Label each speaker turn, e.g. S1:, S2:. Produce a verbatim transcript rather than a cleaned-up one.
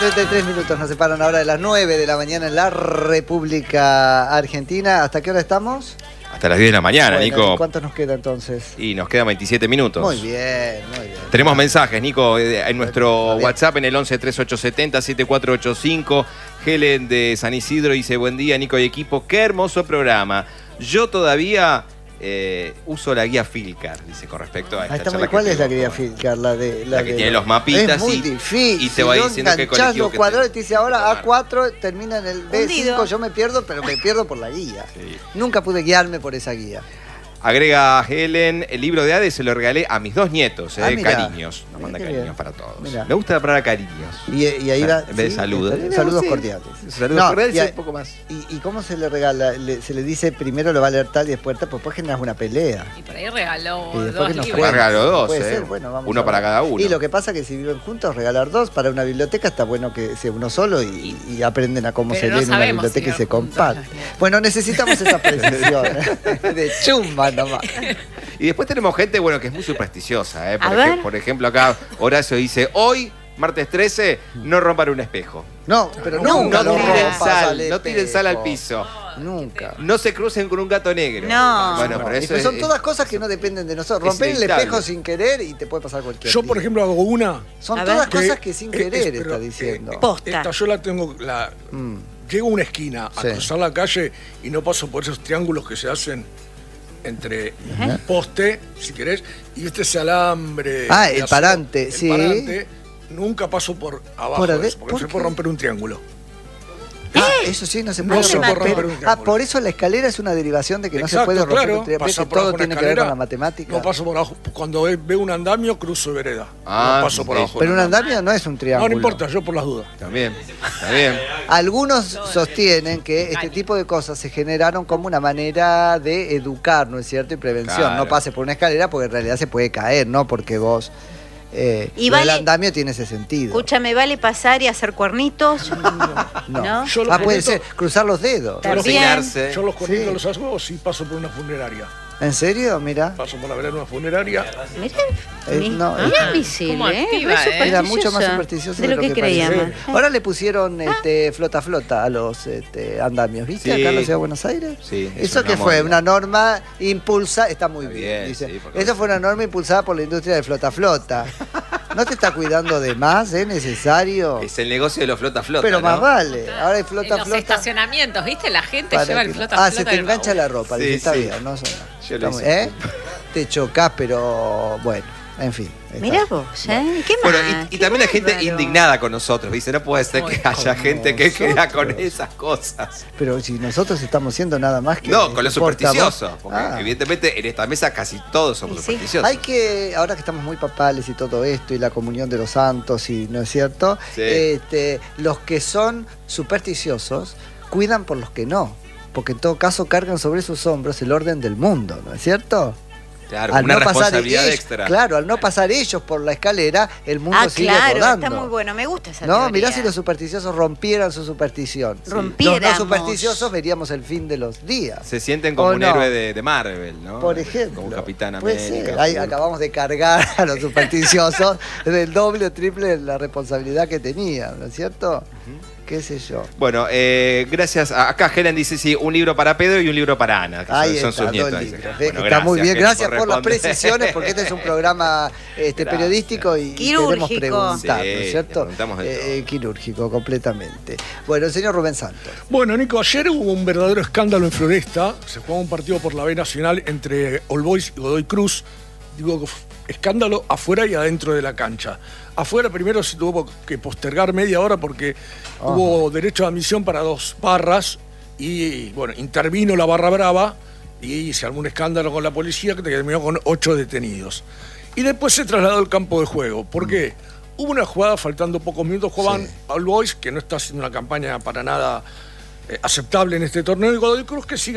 S1: treinta y tres minutos nos separan ahora de las nueve de la mañana en la República Argentina. ¿Hasta qué hora estamos?
S2: Hasta las diez de la mañana,
S1: Bueno,
S2: Nico.
S1: ¿Cuánto nos queda entonces?
S2: Y nos quedan veintisiete minutos.
S1: Muy bien, muy bien.
S2: Tenemos mensajes, Nico, en nuestro WhatsApp en el once treinta y ocho setenta setenta y cuatro ochenta y cinco. Helen de San Isidro dice: buen día, Nico y equipo, qué hermoso programa. Yo todavía eh, uso la guía Filcar, dice, con respecto a esta
S1: Ahí está,
S2: charla.
S1: ¿cuál
S2: que
S1: es la
S2: tengo
S1: guía
S2: con-
S1: Filcar? La, de,
S2: La que
S1: de
S2: tiene los mapitas
S1: es muy
S2: y-
S1: difícil.
S2: y te va
S1: no
S2: diciendo qué
S1: enganchás
S2: colectivo
S1: los
S2: que
S1: cuadrados
S2: te-
S1: y te dice ahora
S2: tomar.
S1: A cuatro termina en el B cinco.
S3: Hundido.
S1: Yo me pierdo, pero me pierdo por la guía.
S2: Sí.
S1: Nunca pude guiarme por esa guía.
S2: Agrega Helen: el libro de Hades se lo regalé a mis dos nietos, eh,
S1: Ah, mirá.
S2: cariños. Nos
S1: Mirá
S2: manda
S1: qué
S2: cariños
S1: bien.
S2: para todos.
S1: Mirá.
S2: Me gusta la palabra cariños.
S1: Y, y ahí
S2: O sea,
S1: va.
S2: en vez de
S1: sí,
S2: saludos.
S1: está- Saludos
S2: Sí.
S1: cordiales.
S2: Saludos
S1: No,
S2: cordiales
S1: y,
S2: y un poco más.
S1: y- y cómo se le regala? Le- se le dice primero lo va a leer tal y después tal, pues después generas una pelea.
S3: Y por ahí regaló
S1: Y después
S3: dos
S1: que nos
S3: libros.
S2: cuenta. Regalo dos,
S1: Puede
S2: eh.
S1: ser, bueno, vamos
S2: Uno
S1: a
S2: para
S1: ver.
S2: cada uno.
S1: Y lo que pasa es que si viven juntos, regalar dos para una biblioteca está bueno que sea uno solo y, y aprenden a cómo
S3: Pero
S1: se
S3: no
S1: lee en una
S3: sabemos
S1: biblioteca
S3: si
S1: y se
S3: viven juntos
S1: comparte.
S3: los nietos.
S1: Bueno, necesitamos esa precisión ¿eh? de chumba nomás.
S2: Y después tenemos gente, bueno, que es muy supersticiosa, ¿eh? Por,
S3: A
S2: ej-
S3: ver.
S2: por ejemplo, acá Horacio dice: hoy, martes trece, no rompan un espejo.
S1: No, pero
S3: No,
S1: nunca
S2: No
S1: lo
S2: tiren
S1: rompas
S2: sal,
S1: al
S2: no tiren sal al
S1: espejo.
S2: piso.
S1: Nunca.
S2: No se crucen con un gato negro.
S3: No.
S2: Bueno,
S1: No,
S2: pero
S1: y
S2: eso
S1: pues
S2: es,
S1: son todas cosas que no dependen de nosotros.
S2: es
S1: Romper el
S2: inevitable.
S1: espejo sin querer y te puede pasar cualquier
S4: Yo, por
S1: día.
S4: ejemplo, hago una.
S1: Son
S3: A ver.
S1: todas
S4: que
S1: cosas que sin
S4: es-
S1: querer
S4: es- pero,
S1: está diciendo.
S4: eh,
S3: Posta.
S4: Esta yo la tengo. La,
S1: Mm.
S4: Llego a una esquina a
S1: Sí.
S4: cruzar la calle y no paso por esos triángulos que se hacen entre un poste, si querés, y este es alambre.
S1: Ah,
S4: de
S1: el
S4: acero,
S1: parante,
S4: el
S1: sí.
S4: parante. Nunca paso por abajo
S1: Por
S4: de
S1: ade-
S4: eso, porque
S1: ¿por
S4: no se
S1: qué?
S4: puede romper un triángulo.
S1: Ah, eso sí, no se
S4: No
S1: puede
S3: se puede
S1: romper.
S4: romper un
S1: Ah,
S4: triángulo.
S1: por eso la escalera es una derivación de que no se
S4: Exacto,
S1: puede romper
S4: claro,
S1: un triángulo.
S4: pasa
S1: Que
S4: por
S1: todo
S4: abajo de
S1: tiene
S4: una
S1: que ver con
S4: escalera,
S1: la matemática.
S4: No paso por abajo. Cuando ve- veo un andamio, cruzo vereda.
S2: Ah,
S4: no paso por
S2: sí.
S4: abajo.
S1: Pero un
S4: del
S1: andamio no es un
S4: No,
S1: triángulo.
S4: no importa, yo por las dudas.
S2: También, está bien.
S1: Algunos sostienen que este tipo de cosas se generaron como una manera de educar, ¿no es cierto? Y prevención.
S2: Claro.
S1: No pases por una escalera porque en realidad se puede caer, ¿no? Porque vos... Eh,
S3: Y
S1: lo del
S3: vale-
S1: andamio tiene ese sentido.
S3: Escúchame, ¿vale pasar y hacer cuernitos?
S1: No.
S3: ¿No?
S4: Yo los
S1: Ah, puede
S4: cuernitos-
S1: ser, cruzar los dedos.
S3: También.
S2: Cocinarse.
S4: Yo los cuernitos
S1: Sí.
S4: los hago si paso por una funeraria.
S1: ¿En serio? Mira.
S4: Paso por la vereda de una funeraria.
S3: Mirá,
S1: Eh,
S3: mi-
S1: no,
S3: mirá
S1: eh,
S3: mi Sil,
S5: ¿Cómo
S3: ¿eh?
S5: activa,
S3: Re
S5: eh?
S1: Era mucho más
S3: supersticiosa
S1: supersticioso
S3: de lo que, creíamos.
S1: parece. Ahora le pusieron este, flota flota a los este, andamios, ¿viste?
S2: Sí.
S1: Acá en la ciudad de Buenos Aires.
S2: Sí, es
S1: Eso
S2: una
S1: que fue
S2: moda.
S1: una norma impulsada, está muy
S2: Está
S1: bien,
S2: bien,
S1: dice.
S2: sí, porque-
S1: Eso fue una norma impulsada por la industria de flota flota. ¿No te está cuidando de más? ¿Es necesario?
S2: Es el negocio de los flota flota.
S1: Pero
S2: ¿no?
S1: más vale. Ahora hay
S5: En
S1: flota
S5: los
S1: flota.
S5: estacionamientos, ¿viste? La gente
S1: para
S5: lleva el
S1: que-
S5: flota
S1: ah,
S5: flota.
S1: se te
S5: del
S1: engancha
S5: baúl.
S1: la ropa,
S2: Sí,
S1: dice, está
S2: sí.
S1: bien, no son-
S2: Yo lo
S1: está muy-
S2: hice.
S1: ¿eh? Te chocás, pero bueno, en fin. está
S3: Mirá
S1: bien.
S3: vos, ¿eh? ¿Qué
S2: Bueno,
S3: más?
S2: y, y
S3: Qué
S2: también hay gente
S3: bárbaro.
S2: indignada con nosotros, dice, no puede ser que haya
S1: con
S2: gente que queda con
S1: nosotros.
S2: esas cosas.
S1: Pero si nosotros estamos siendo nada más que...
S2: No, con lo
S1: portavoz-
S2: supersticioso, porque
S1: Ah.
S2: evidentemente en esta mesa casi todos somos
S3: Y sí.
S2: supersticiosos.
S1: Hay que, ahora que estamos muy papales y todo esto, y la comunión de los santos, y no es cierto,
S2: Sí.
S1: este, los que son supersticiosos cuidan por los que no, porque en todo caso cargan sobre sus hombros el orden del mundo, ¿no es cierto?
S2: Claro, una responsabilidad
S1: ellos,
S2: extra.
S1: Claro, al no pasar ellos por la escalera, el mundo
S3: Ah,
S1: sigue
S3: claro,
S1: rodando.
S3: está muy bueno. Me gusta esa
S1: No,
S3: teoría.
S1: mirá si los supersticiosos rompieran su superstición. Los no
S3: Rompiéramos.
S1: supersticiosos veríamos el fin de los días.
S2: Se sienten como
S1: ¿O
S2: un
S1: no?
S2: héroe de, de Marvel, ¿no?
S1: Por ejemplo.
S2: Como Capitán
S1: Puede
S2: América.
S1: ser. Ahí
S2: Hulk.
S1: acabamos de cargar a los supersticiosos del doble o triple de la responsabilidad que tenían, ¿no es cierto? ¿Qué sé yo?
S2: Bueno, eh, gracias. a- Acá Helen dice, sí, un libro para Pedro y un libro para Ana, que son-
S1: Ahí
S2: son,
S1: está,
S2: sus nietos.
S1: dos
S2: dice.
S1: libros.
S2: Bueno,
S1: Está muy bien,
S2: Helen,
S1: gracias por, las
S2: responder.
S1: precisiones, porque este es un programa este,
S2: Gracias.
S1: periodístico y, y queremos
S3: Quirúrgico.
S1: preguntar, ¿no
S2: Sí,
S1: es cierto?
S2: preguntamos de todo.
S1: Eh, quirúrgico, completamente. Bueno, el señor Rubén Santos.
S4: Bueno, Nico, ayer hubo un verdadero escándalo en Floresta. Se jugaba un partido por la B Nacional entre All Boys y Godoy Cruz. Digo, escándalo afuera y adentro de la cancha. Afuera primero se tuvo que postergar media hora porque hubo derecho de admisión para dos barras y, bueno, intervino la barra brava y se armó un escándalo con la policía que terminó con ocho detenidos. Y después se trasladó al campo de juego. ¿Por qué? Hubo una jugada, faltando pocos minutos, jugaban
S1: Sí.
S4: All Boys, que no está haciendo una campaña para nada eh, aceptable en este torneo, y Godoy Cruz, que sigue